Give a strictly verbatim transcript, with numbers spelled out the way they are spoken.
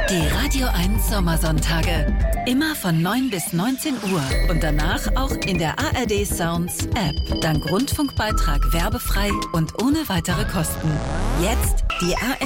Die Radio eins Sommersonntage. Immer von neun bis neunzehn Uhr und danach auch in der A R D Sounds App. Dank Rundfunkbeitrag werbefrei und ohne weitere Kosten. Jetzt die A R D